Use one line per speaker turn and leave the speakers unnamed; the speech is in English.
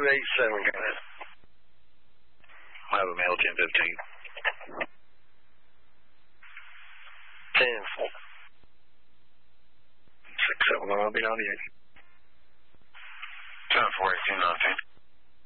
287, got it.
I have a male 1015.
10. 671, I'll be 98.
10-4, 1819.